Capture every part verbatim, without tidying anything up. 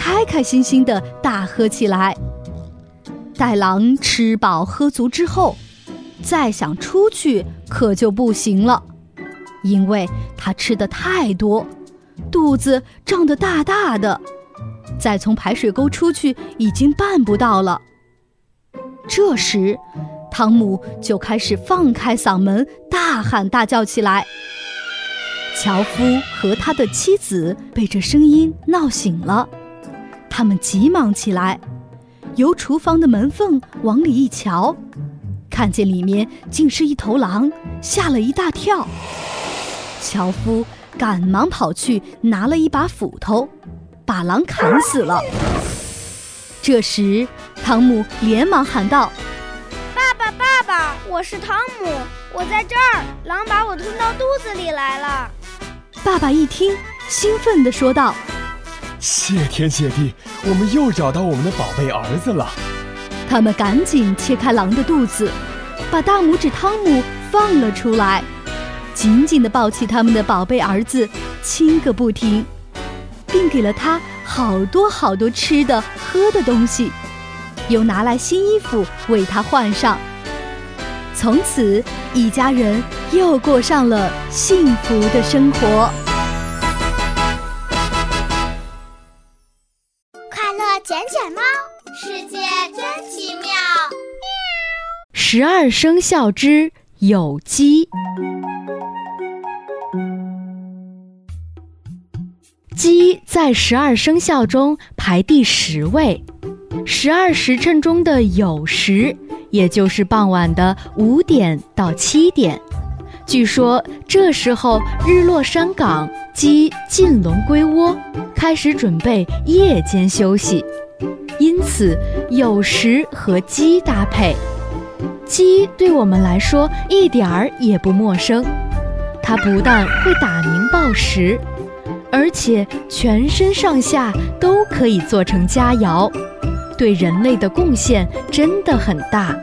开开心心地大喝起来。袋狼吃饱喝足之后，再想出去可就不行了，因为它吃得太多，肚子胀得大大的，再从排水沟出去已经办不到了。这时汤姆就开始放开嗓门大喊大叫起来。樵夫和他的妻子被这声音闹醒了，他们急忙起来，由厨房的门缝往里一瞧，看见里面竟是一头狼，吓了一大跳。樵夫赶忙跑去拿了一把斧头，把狼砍死了。这时汤姆连忙喊道： 爸爸爸爸，我是汤姆，我在这儿，狼把我吞到肚子里来了。 爸爸一听，兴奋地说道： 谢天谢地，我们又找到我们的宝贝儿子了。 他们赶紧切开狼的肚子，把大拇指汤姆放了出来，紧紧地抱起他们的宝贝儿子，亲个不停，并给了他好多好多吃的喝的东西，又拿来新衣服为他换上。从此一家人又过上了幸福的生活。 快乐捡捡猫，世界真奇妙。 十二生肖之有鸡。鸡在十二生肖中排第十位，十二时辰中的酉时，也就是傍晚的五点到七点。据说这时候日落山岗，鸡进笼归窝，开始准备夜间休息，因此酉时和鸡搭配。鸡对我们来说一点儿也不陌生，它不但会打鸣报时，而且全身上下都可以做成佳肴，对人类的贡献真的很大。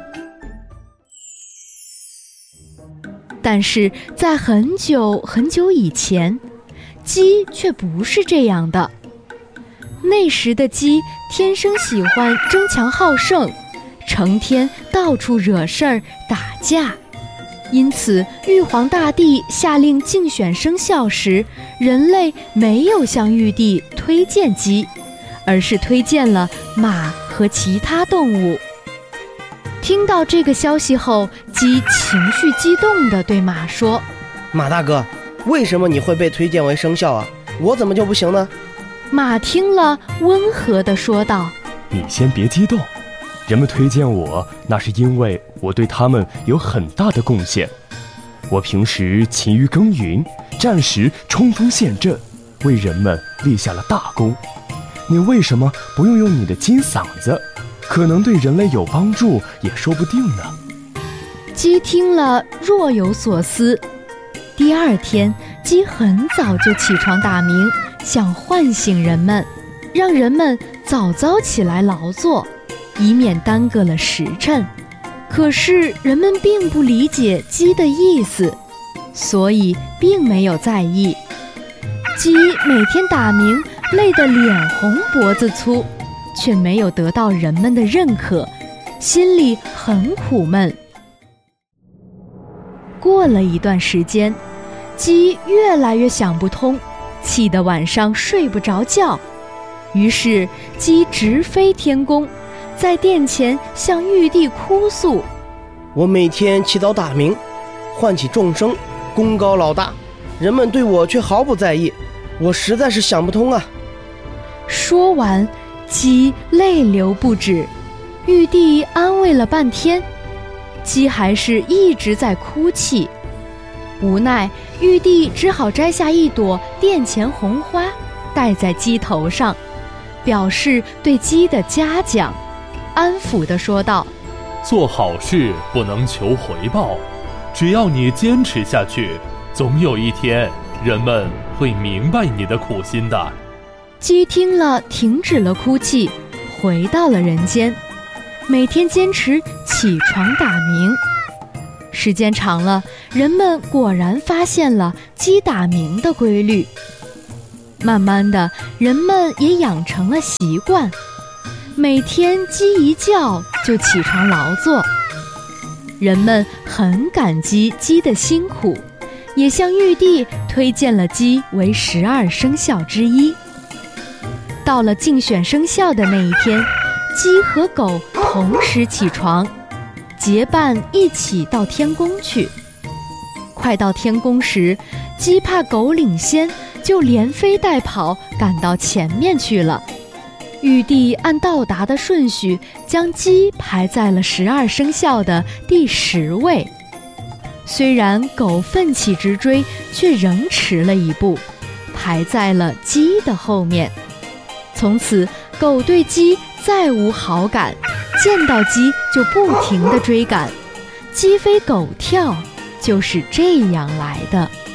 但是在很久很久以前，鸡却不是这样的。那时的鸡天生喜欢争强好胜，成天到处惹事儿打架，因此玉皇大帝下令竞选生肖时，人类没有向玉帝推荐鸡，而是推荐了马和其他动物。听到这个消息后，鸡情绪激动地对马说： 马大哥，为什么你会被推荐为生肖啊？我怎么就不行呢？ 马听了温和地说道： 你先别激动，人们推荐我，那是因为我对他们有很大的贡献。我平时勤于耕耘，战时冲锋陷阵，为人们立下了大功。你为什么不用用你的金嗓子？可能对人类有帮助也说不定呢。 鸡听了若有所思。第二天，鸡很早就起床打鸣，想唤醒人们，让人们早早起来劳作，以免耽搁了时辰。可是人们并不理解鸡的意思，所以并没有在意。鸡每天打鸣，累得脸红脖子粗，却没有得到人们的认可，心里很苦闷。过了一段时间，鸡越来越想不通，气得晚上睡不着觉。于是鸡直飞天宫，在殿前向玉帝哭诉： 我每天起早打鸣，唤起众生，功高老大，人们对我却毫不在意，我实在是想不通啊。 说完，鸡泪流不止。玉帝安慰了半天，鸡还是一直在哭泣。无奈，玉帝只好摘下一朵殿前红花，戴在鸡头上，表示对鸡的嘉奖，安抚地说道： 做好事不能求回报，只要你坚持下去，总有一天人们会明白你的苦心的。 鸡听了停止了哭泣，回到了人间，每天坚持起床打鸣。时间长了，人们果然发现了鸡打鸣的规律。 慢慢的，人们也养成了习惯，每天鸡一叫就起床劳作。人们很感激鸡的辛苦，也向玉帝推荐了鸡为十二生肖之一。到了竞选生肖的那一天，鸡和狗同时起床，结伴一起到天宫去。快到天宫时，鸡怕狗领先，就连飞带跑赶到前面去了。玉帝按到达的顺序，将鸡排在了十二生肖的第十位。虽然狗奋起直追，却仍迟了一步，排在了鸡的后面。从此，狗对鸡再无好感，见到鸡就不停地追赶，鸡飞狗跳就是这样来的。